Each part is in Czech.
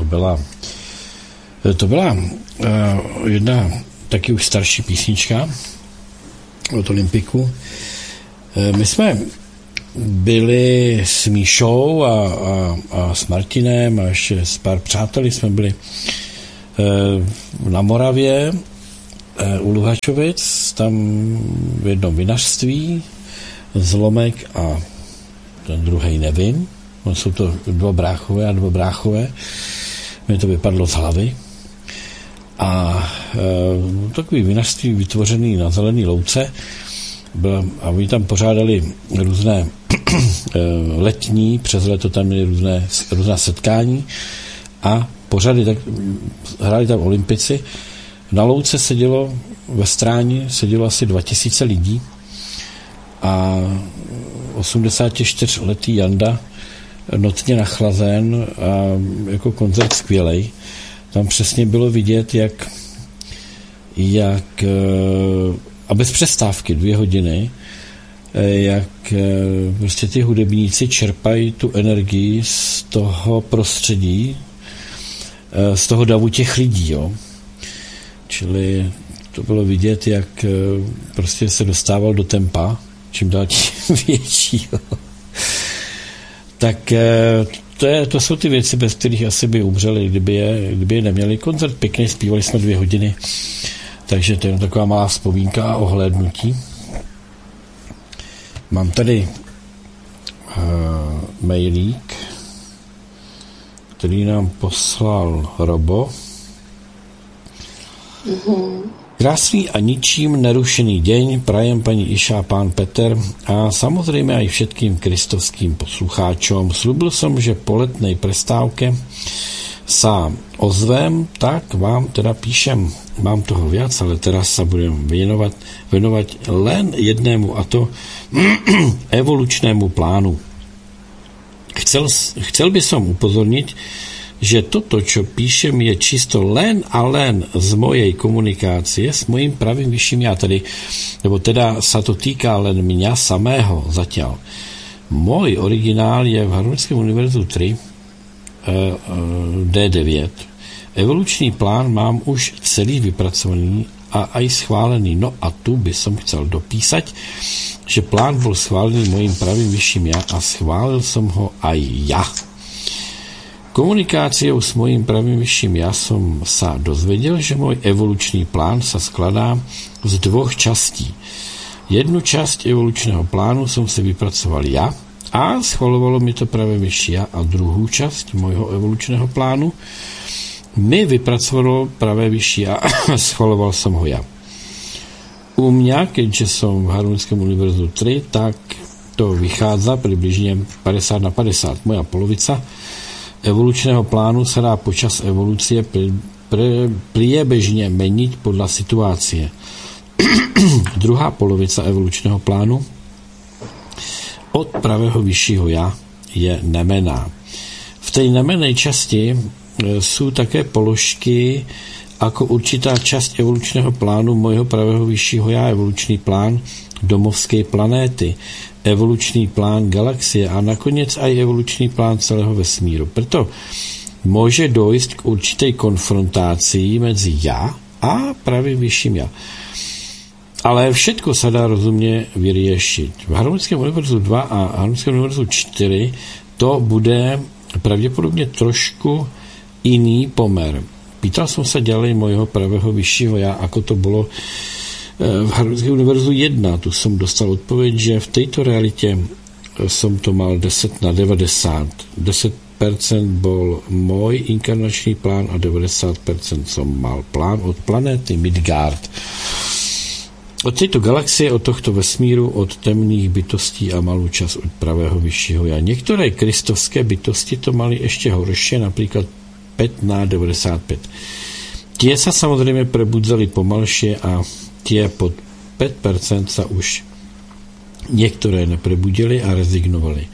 To byla jedna taky už starší písnička od Olympiku. My jsme byli s Míšou a s Martinem a ještě s pár přáteli jsme byli na Moravě u Luhačovic, tam v jednom vinařství, Zlomek a ten druhej nevím. Jsou to dva bráchové. Mně to vypadlo z hlavy. A takový vinařství vytvořený na zelený louce a oni tam pořádali různé letní, přes leto tam měli různá setkání a pořady, tak hráli tam Olympici. Na louce ve Stráni sedělo asi 2000 lidí a 84letý Janda notně nachlazen a jako koncert skvělej. Tam přesně bylo vidět, jak a bez přestávky 2 hodiny, jak prostě ty hudebníci čerpají tu energii z toho prostředí, z toho davu těch lidí, jo. Čili to bylo vidět, jak prostě se dostával do tempa, čím dál tím většího. Tak to jsou ty věci, bez kterých asi by umřeli, kdyby je neměli. Koncert pěkně, zpívali jsme 2 hodiny, takže to je taková malá vzpomínka a ohlédnutí. Mám tady mailík, který nám poslal Robo. Krásný a ničím nerušený deň prajem paní Iša, pán Peter a samozřejmě aj všetkým kristovským poslucháčom. Slúbil som, že po letnej prestávke sa ozvem, tak vám teda píšem. Mám toho viac, ale teraz sa budem venovať len jednému, a to evolučnému plánu. Chcel by som upozorniť, že toto, čo píšem, je čisto len a len z mojej komunikácie s mojím pravým vyšším ja, nebo teda sa to týka len mňa samého zatiaľ. Môj originál je v Harvardském univerzu 3 D9. Evoluční plán mám už celý vypracovaný a aj schválený. No a tu by som chcel dopísať, že plán bol schválený mojím pravým vyšším ja a schválil som ho aj ja. Komunikáciou s mojím pravým vyšším ja som sa dozvedel, že môj evolučný plán sa skladá z 2 častí. Jednu časť evolučného plánu som si vypracoval ja a schvalovalo mi to pravé vyšší ja, a druhú časť môjho evolučného plánu mi vypracovalo pravé vyšší ja a schvaloval som ho ja. U mňa, keďže som v Harvardském univerzu 3, tak to vychádza približne 50/50. Moja polovica evolučného plánu sa dá počas evolúcie priebežne meniť podľa situácie. Druhá polovica evolučného plánu od pravého vyššího ja je nemenná. V tej nemennej časti sú také položky ako určitá časť evolučného plánu mojho pravého vyššího ja, evolučný plán domovskej planéty, evolučný plán galaxie a nakoniec aj evolučný plán celého vesmíru. Preto môže dojsť k určitej konfrontácii medzi ja a pravým vyšším ja. Ale všetko sa dá rozumne vyriešiť. V Harvardském univerzu 2 a Harvardském univerzu 4 to bude pravdepodobne trošku iný pomer. Pýtal som sa ďalej mojho pravého vyššího ja, ako to bolo v Harvardském univerzu 1. Tu som dostal odpoveď, že v tejto realite som to mal 10/90. 10% bol môj inkarnačný plán a 90% som mal plán od planéty Midgard. Od tejto galaxie, od tohto vesmíru, od temných bytostí a malú časť od pravého vyššího ja. Niektoré kristovské bytosti to mali ešte horšie, napríklad 5/95. Tie sa samozrejme prebudzali pomalšie a tie pod 5% sa už niektoré neprebudili a rezignovali.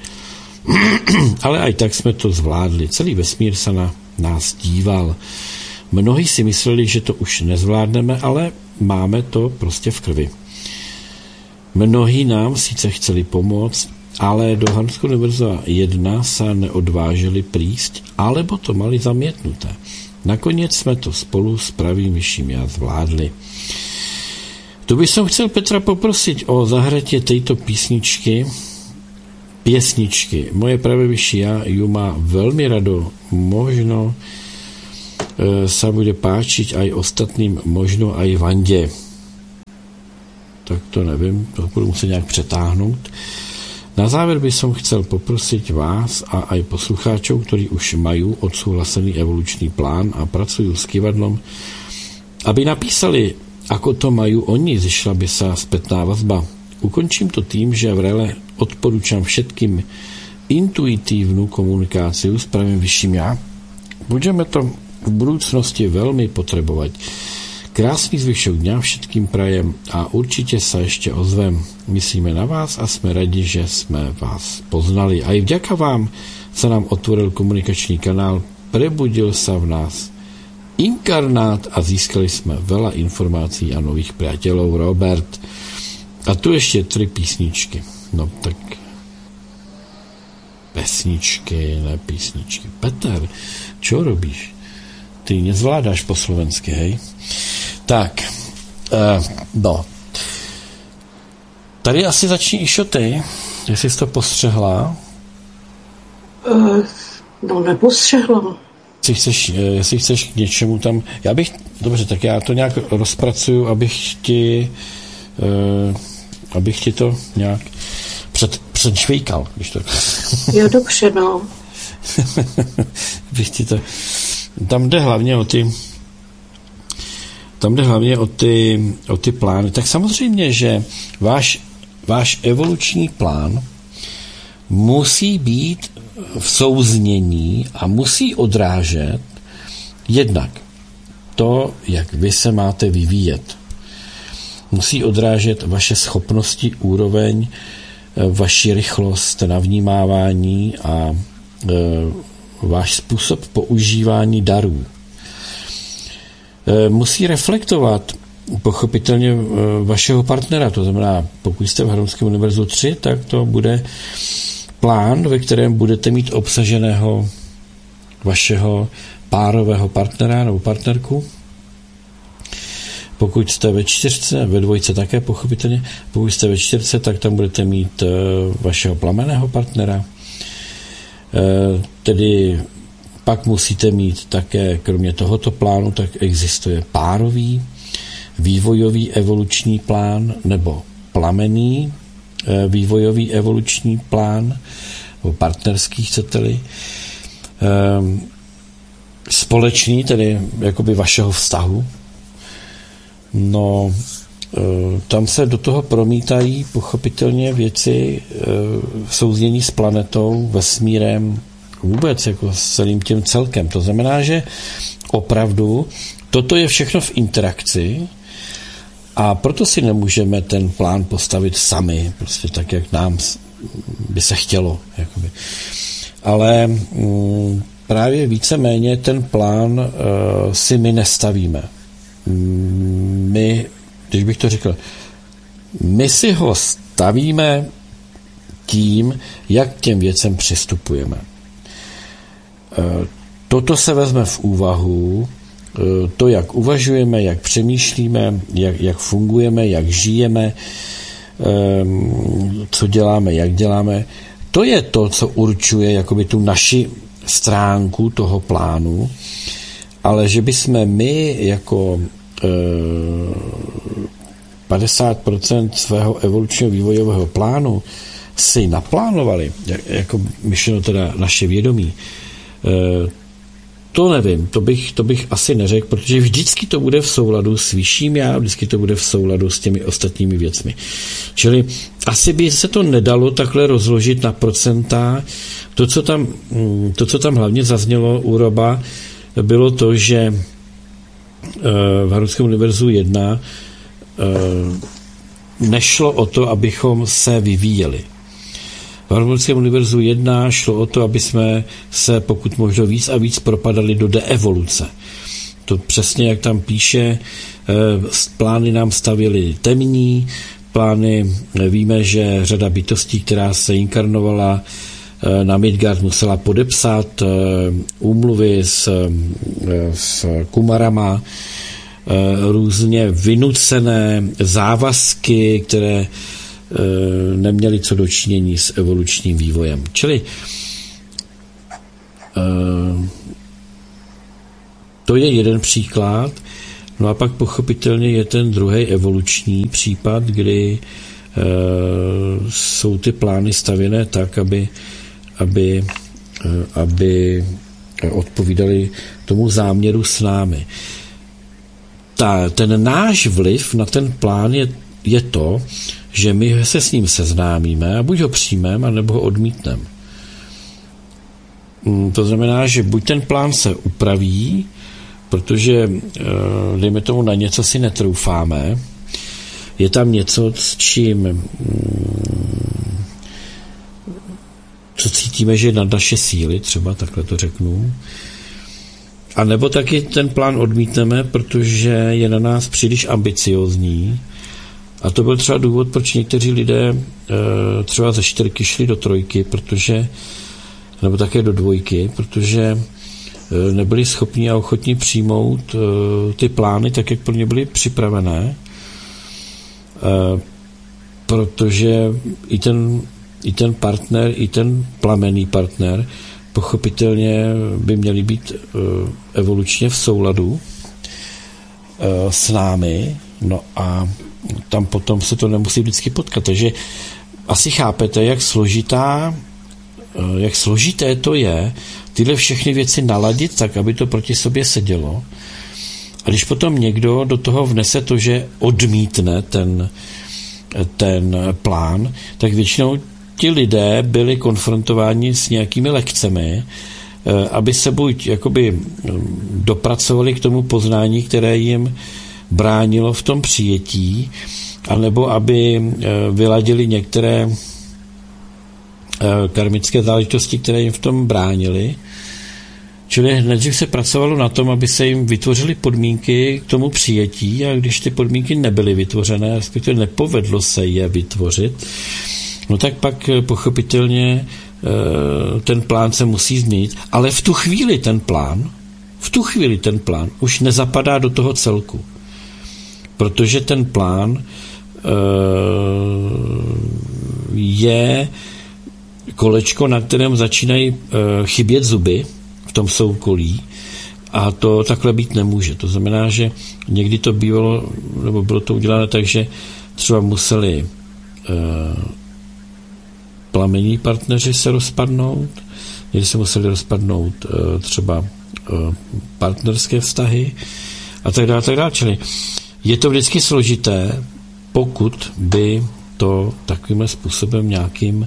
Ale aj tak sme to zvládli. Celý vesmír sa na nás díval. Mnohí si mysleli, že to už nezvládneme, ale máme to prostě v krvi. Mnohí nám síce chceli pomôcť, ale do Harmského univerza 1 sa neodvážili prísť, alebo to mali zamietnuté. Nakoniec sme to spolu s pravým vyšším ja zvládli. Tu by som chcel Petra poprosiť o zahratie tejto piesničky. Moje pravé vyšší ja ju má veľmi rado. Možno sa bude páčiť aj ostatným, možno aj Vandě. Tak to nevím, to budu muset nějak přetáhnout. Na závěr by som chcel poprosiť vás a aj poslucháčov, ktorí už majú odsúhlasený evolučný plán a pracujú s kývadlom, aby napísali, ako to majú oni, zišla by sa spätná vazba. Ukončím to tým, že vrele odporúčam všetkým intuitívnu komunikáciu s pravým vyšším ja. Budeme to v budúcnosti veľmi potrebovať. Krásny zvyšok dňa všetkým prajem a určite sa ešte ozvem. Myslíme na vás a sme radi, že sme vás poznali. Aj vďaka vám sa nám otvoril komunikačný kanál, prebudil sa v nás inkarnát a získali sme veľa informácií a nových priateľov. Robert. A tu ešte 3 písničky. No tak pesničky, ne písničky. Peter, čo robíš? Ty nezvládáš po slovensky, hej? Tak, no. Tady asi začni Išo ty, jestli jsi to postřehla. No, nepostřehla. Jestli chceš k něčemu tam, dobře, tak já to nějak rozpracuju, abych ti to nějak předšvejkal, když to... Jo, dobře, no. Bych ti to... Tam jde hlavně o ty plány. Tak samozřejmě, že váš evoluční plán musí být v souznění a musí odrážet jednak to, jak vy se máte vyvíjet. Musí odrážet vaše schopnosti, úroveň, vaši rychlost navnímávání a váš způsob používání darů. Musí reflektovat pochopitelně vašeho partnera, to znamená, pokud jste v Harmském univerzu 3, tak to bude plán, ve kterém budete mít obsaženého vašeho párového partnera nebo partnerku. Pokud jste ve 4, ve 2 také pochopitelně, pokud jste ve 4, tak tam budete mít vašeho plamenného partnera. Tedy pak musíte mít také, kromě tohoto plánu, tak existuje párový, vývojový evoluční plán nebo plamenný vývojový evoluční plán, nebo partnerský, chcete-li, společný, tedy jakoby vašeho vztahu. No, tam se do toho promítají pochopitelně věci v souznění s planetou, vesmírem, vůbec jako s celým tím celkem. To znamená, že opravdu toto je všechno v interakci a proto si nemůžeme ten plán postavit sami, prostě tak, jak nám by se chtělo. Jakoby. Ale právě víceméně ten plán si my nestavíme. My, když bych to řekl, my si ho stavíme tím, jak k těm věcem přistupujeme. Toto se vezme v úvahu, to, jak uvažujeme, jak přemýšlíme, jak fungujeme, jak žijeme, co děláme, jak děláme. To je to, co určuje jakoby tu naši stránku toho plánu, ale že bychom my jako 50% svého evolučního vývojového plánu si naplánovali, jako myšleno teda naše vědomí, to nevím, to bych asi neřekl, protože vždycky to bude v souladu s vyšším já, vždycky to bude v souladu s těmi ostatními věcmi. Čili asi by se to nedalo takhle rozložit na procenta. To, co tam hlavně zaznělo u Roba, bylo to, že v Harmském univerzu 1 nešlo o to, abychom se vyvíjeli. V Harmonickém univerzu 1 šlo o to, aby jsme se pokud možno víc a víc propadali do deevoluce. To přesně, jak tam píše, plány nám stavěli temní, plány. Víme, že řada bytostí, která se inkarnovala na Midgard, musela podepsat úmluvy s Kumarama, různě vynucené závazky, které neměly co dočinění s evolučním vývojem. Čili to je jeden příklad. No a pak pochopitelně je ten druhý evoluční případ, kdy jsou ty plány stavěné tak, aby odpovídali tomu záměru s námi. Ten náš vliv na ten plán je to, že my se s ním seznámíme a buď ho přijmeme, anebo ho odmítneme. To znamená, že buď ten plán se upraví, protože, dejme tomu, na něco si netroufáme, je tam něco, s čím co cítíme, že je nad naše síly, třeba takhle to řeknu, a nebo taky ten plán odmítneme, protože je na nás příliš ambiciózní. A to byl třeba důvod, proč někteří lidé třeba ze 4 šli do 3, nebo také do 2, protože nebyli schopni a ochotni přijmout ty plány tak, jak pro ně byly připravené, protože i ten partner, i ten plamenný partner pochopitelně by měli být evolučně v souladu s námi, no a tam potom se to nemusí vždycky potkat. Takže asi chápete, jak složité to je tyhle všechny věci naladit tak, aby to proti sobě sedělo. A když potom někdo do toho vnese to, že odmítne ten plán, tak většinou ti lidé byli konfrontováni s nějakými lekcemi, aby se buď jakoby dopracovali k tomu poznání, které jim bránilo v tom přijetí, anebo aby vyladili některé karmické záležitosti, které jim v tom bránily. Čili nejdřív se pracovalo na tom, aby se jim vytvořily podmínky k tomu přijetí, a když ty podmínky nebyly vytvořené, respektive nepovedlo se je vytvořit, no tak pak pochopitelně ten plán se musí změnit, ale v tu chvíli ten plán už nezapadá do toho celku, protože ten plán je kolečko, na kterém začínají chybět zuby v tom soukolí, a to takhle být nemůže. To znamená, že někdy to bývalo, nebo bylo to uděláno tak, že třeba museli plamení partneři se rozpadnout, někdy se museli rozpadnout třeba partnerské vztahy a tak dále. Čili je to vždycky složité, pokud by to takovým způsobem nějakým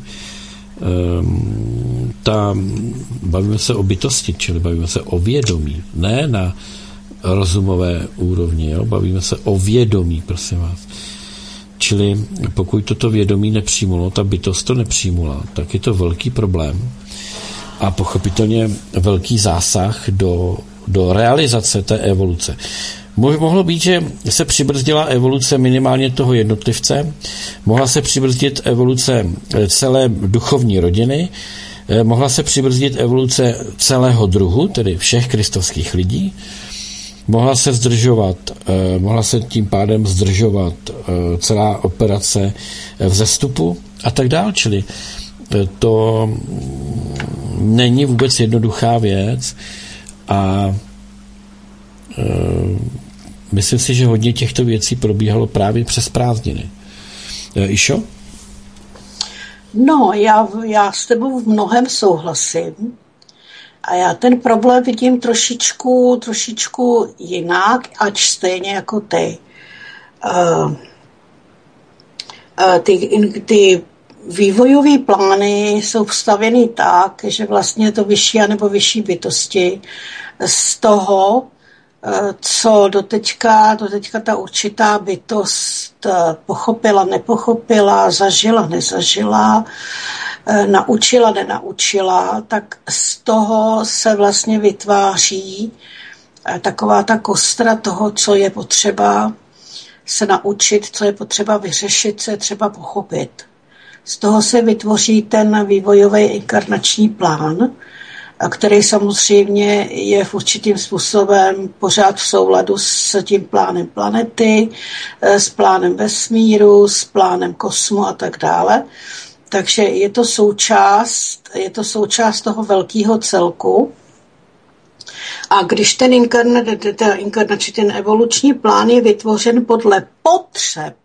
bavíme se o bytosti, čili bavíme se o vědomí, ne na rozumové úrovni, jo? Bavíme se o vědomí, prosím vás. Čili pokud toto vědomí nepřijmulo, ta bytost to nepřijmula, tak je to velký problém a pochopitelně velký zásah do realizace té evoluce. Mohlo být, že se přibrzdila evoluce minimálně toho jednotlivce, mohla se přibrzdit evoluce celé duchovní rodiny, mohla se přibrzdit evoluce celého druhu, tedy všech kristovských lidí, mohla se tím pádem zdržovat celá operace vzestupu a tak dále. Čili to není vůbec jednoduchá věc a myslím si, že hodně těchto věcí probíhalo právě přes prázdniny. Išo? No, já s tebou v mnohem souhlasím. A já ten problém vidím trošičku jinak, ač stejně jako ty. Ty vývojové plány jsou vstavěny tak, že vlastně to vyšší anebo vyšší bytosti z toho, co doteďka ta určitá bytost pochopila, nepochopila, zažila, nezažila, naučila, nenaučila, tak z toho se vlastně vytváří taková ta kostra toho, co je potřeba se naučit, co je potřeba vyřešit, co je třeba pochopit. Z toho se vytvoří ten vývojový inkarnační plán, který samozřejmě je v určitým způsobem pořád v souladu s tím plánem planety, s plánem vesmíru, s plánem kosmu a tak dále. Takže je to součást toho celku. A když ten inkarnační, ten evoluční plán je vytvořen podle potřeb